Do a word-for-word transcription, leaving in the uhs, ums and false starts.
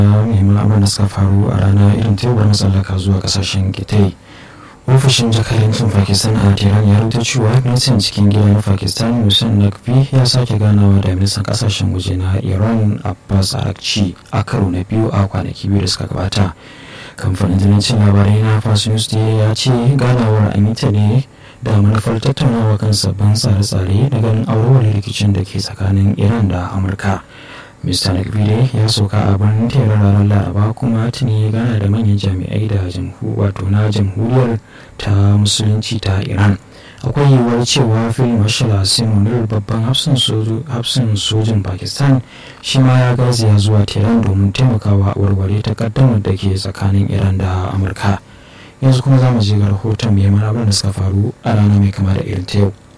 muhimman abin da suka faru a rana irin ta yau bar matsallaka zuwa kasashen ƙetare. Ofishin jakadancin Pakistan a Tehran ya rubuta cewa ministan cikin gida na Pakistan Hussein Naqvi ya sake ganawa da ministan kasashen waje na Iran Abbas Araghchi a karo na biyu a kwanaki biyu da suka gabata. Kamfanin dalancin labarai na Fars News ya ce ganawar an yi ta ne da manufar tattaunawa kan sabbin tsare-tsare da ganin aurewar rikicin da ke tsakanin Iran da Amurka. Mista Naqvi ya sauka a birnin Tehran ranar Laraba kuma tuni ya gana da manyan jami'ai da wato na jamhuriyar ta musulunci ta Iran. Akwai yiwuwar cewa Field Marshal Asim Munir, babban hafsin sojin Pakistan, shi ma ya garzaya zuwa Tehran domin taimakawa warware takaddamar da ke tsakanin Iran da Amurka. Yanzu kuma za mu je ga rahoton mai mana da suka faru a rana mai kama da irin ta yau.